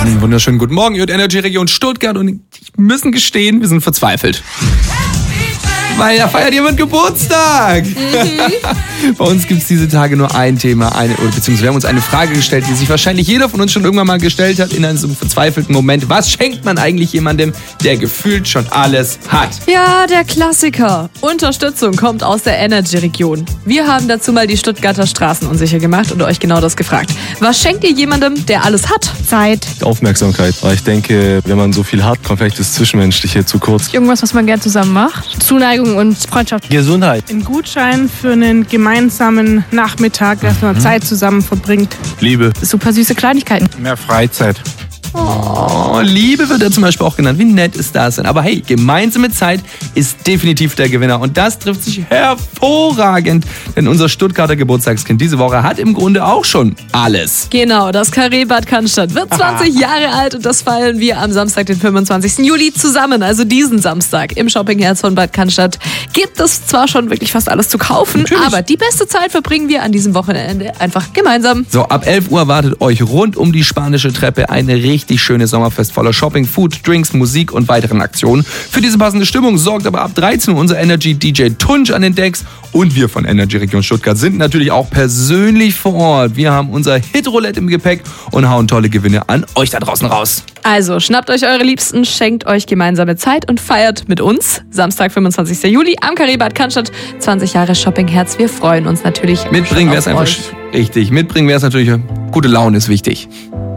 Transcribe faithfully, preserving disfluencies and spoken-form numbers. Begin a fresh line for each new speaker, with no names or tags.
Einen wunderschönen guten Morgen, ihr hört Energy Region Stuttgart und ich müssen gestehen, wir sind verzweifelt. Weil da feiert jemand Geburtstag. Mhm. Bei uns gibt es diese Tage nur ein Thema, eine, oder beziehungsweise wir haben uns eine Frage gestellt, die sich wahrscheinlich jeder von uns schon irgendwann mal gestellt hat in einem so verzweifelten Moment. Was schenkt man eigentlich jemandem, der gefühlt schon alles hat?
Ja, der Klassiker. Unterstützung kommt aus der Energy-Region. Wir haben dazu mal die Stuttgarter Straßen unsicher gemacht und euch genau das gefragt. Was schenkt ihr jemandem, der alles hat?
Zeit.
Aufmerksamkeit. Weil ich denke, wenn man so viel hat, kommt vielleicht das Zwischenmenschliche zu kurz.
Irgendwas, was man gern zusammen macht. Zuneigung und Freundschaft.
Gesundheit.
Ein Gutschein für einen gemeinsamen Nachmittag, dass man mhm. Zeit zusammen verbringt.
Liebe.
Super süße Kleinigkeiten.
Mehr Freizeit.
Oh, Liebe wird ja zum Beispiel auch genannt. Wie nett ist das denn? Aber hey, gemeinsame Zeit ist definitiv der Gewinner. Und das trifft sich hervorragend. Denn unser Stuttgarter Geburtstagskind diese Woche hat im Grunde auch schon alles.
Genau, das Carré Bad Cannstatt wird zwanzig Jahre alt und das feiern wir am Samstag, den fünfundzwanzigsten Juli zusammen. Also diesen Samstag im Shoppingherz von Bad Cannstatt gibt es zwar schon wirklich fast alles zu kaufen, Natürlich. aber die beste Zeit verbringen wir an diesem Wochenende einfach gemeinsam.
So, ab elf Uhr wartet euch rund um die spanische Treppe eine richtig Richtig schönes Sommerfest voller Shopping, Food, Drinks, Musik und weiteren Aktionen. Für diese passende Stimmung sorgt aber ab dreizehn Uhr unser Energy-D J Tunj an den Decks. Und wir von Energy Region Stuttgart sind natürlich auch persönlich vor Ort. Wir haben unser Hit-Roulette im Gepäck und hauen tolle Gewinne an euch da draußen raus.
Also schnappt euch eure Liebsten, schenkt euch gemeinsame Zeit und feiert mit uns. Samstag, fünfundzwanzigsten Juli am Carré Bad Cannstatt. zwanzig Jahre Shoppingherz. Wir freuen uns natürlich.
Mitbringen wäre es einfach
euch.
Richtig, mitbringen wäre es natürlich. Gute Laune ist wichtig.